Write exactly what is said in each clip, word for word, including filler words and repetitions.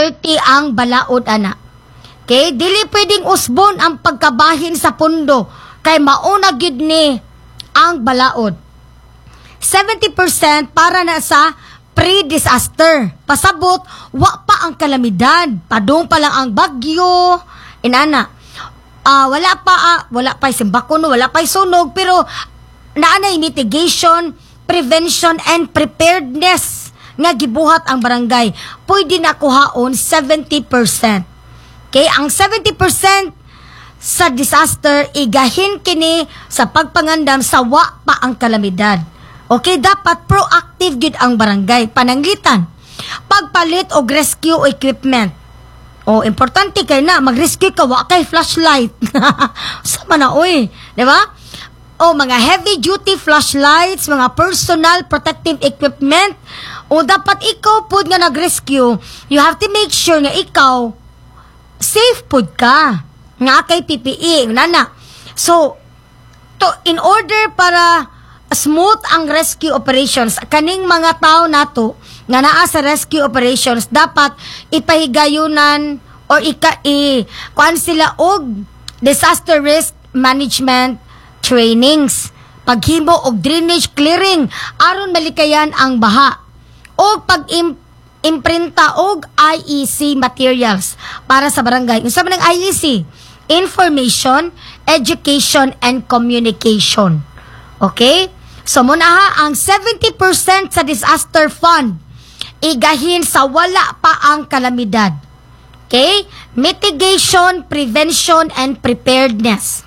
thirty ang balaod ana. Okay, dili pwedeng usbon ang pagkabahin sa pundo kay mauna gid ni ang balaod. seventy percent para na sa pre-disaster. Pasabot, wa pa ang kalamidad. Padung pa lang ang bagyo. Inana. Uh, wala pa, uh, wala pa simbakon, wala pa sunog, pero naanay mitigation, prevention, and preparedness nga gibuhat ang barangay. Pwede na kuhaon seventy percent. Okay, ang seventy percent sa disaster, igahin kini sa pagpangandam sa wa pa ang kalamidad. Okay, dapat proactive gid ang barangay. Pananglitan, pagpalit og rescue equipment. O, importante kay na, mag-rescue ka, wa kay flashlight. Sama na, oy. Diba? O, mga heavy-duty flashlights, mga personal protective equipment. O, dapat ikaw po nga nag-rescue, you have to make sure nga ikaw, safe po ka. Nga kay P P E, nana. So, to, in order para smooth ang rescue operations, kaning mga tao nato nga naa sa rescue operations, dapat ipahigayunan or ika i kuan sila og disaster risk management trainings, paghimo og drainage clearing aron malikayan ang baha, og pag imprinta og I E C materials para sa barangay. Unsa man ang I E C? Information, Education, and Communication. Okay? So, muna ha, ang seventy percent sa disaster fund, igahin sa wala pa ang kalamidad. Okay? Mitigation, prevention, and preparedness.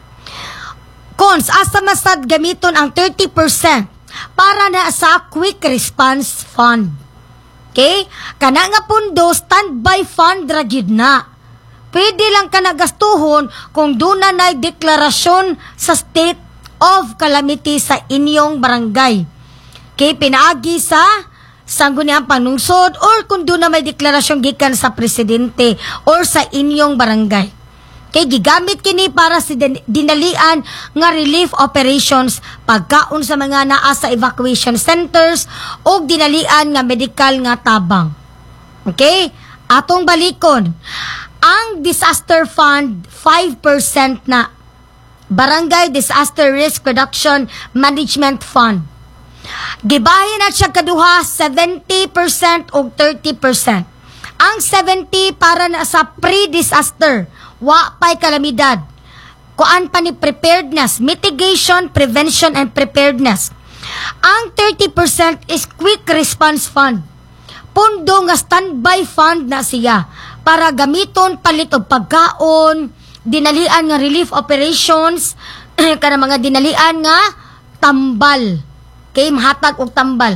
Cons, asa masad gamiton ang thirty percent para na sa quick response fund. Okay? Kana nga pundo, standby fund ragid na. Pwede lang ka nagastuhon kung doon na na'y deklarasyon sa state of calamity sa inyong barangay. Kay pinaagi sa sangguniang panungsod or kung doon na may deklarasyon gikan sa presidente or sa inyong barangay. Kay gigamit kini para sa dinalian nga relief operations, pagkaon sa mga naa sa evacuation centers o dinalian nga medical nga tabang. Okay? Atong balikon. Ang disaster fund, five percent na. Barangay Disaster Risk Reduction Management Fund. Gibahin na siya kaduha, seventy percent o thirty percent. Ang seventy para na sa pre-disaster, wa pa'y kalamidad. Kuan pa ni preparedness, mitigation, prevention, and preparedness. Ang thirty percent is quick response fund. Pundo nga standby fund na siya para gamiton palit og pagkaon, dinalian nga relief operations, kana mga dinalian nga tambal. Kay mahatag og tambal.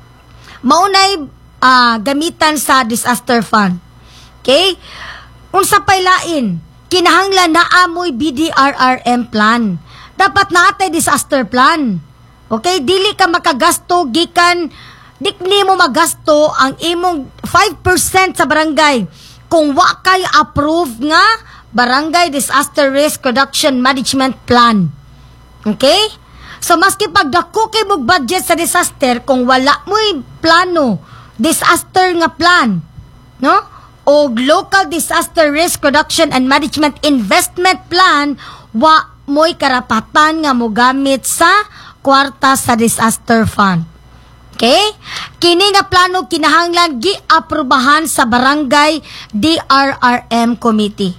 Maunay uh, gamitan sa disaster fund. Okay? Unsa pay lain, kinahanglan na amoy B D R R M plan. Dapat naatay disaster plan. Okay? Dili ka makagasto gikan, di mo magasto ang imong five percent sa barangay kung wa kay approve nga Barangay Disaster Risk Reduction Management Plan. Okay? So, maski pagdako kay mong budget sa disaster, kung wala mo'y plano, disaster nga plan, no? O Local Disaster Risk Reduction and Management Investment Plan, wa mo'y karapatan nga mo gamit sa kwarta sa disaster fund. Okay? Kini nga plano kinahanglan gi-aprobahan sa Barangay D R R M Committee.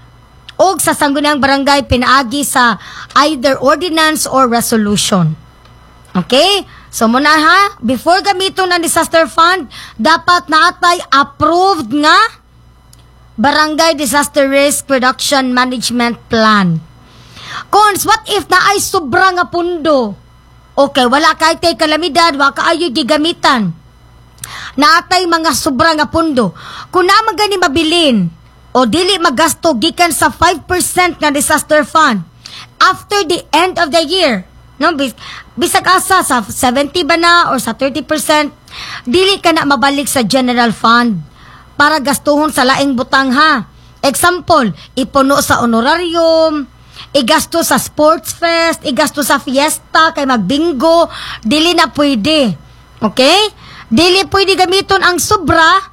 Og sa sangguniang barangay pinaagi sa either ordinance or resolution. Okay? So muna ha, before gamiton ng disaster fund, dapat naatay approved nga Barangay Disaster Risk Reduction Management Plan. Cons, what if na ay sobra nga pundo? Okay, wala kay tay kalamidad, wa kaayo gigamitan. Naatay mga sobra nga pundo. Kung naman gani mabilin, o dili magasto gikan sa five percent nga disaster fund, after the end of the year, no, bis, bisag asa sa seventy ba na or sa thirty percent, dili ka na mabalik sa general fund para gastuhon sa laing butang ha. Example, ipuno sa honorarium, igasto sa sports fest, igasto sa fiesta, kay magbingo, dili na pwede. Okay? Dili pwede gamiton ang sobra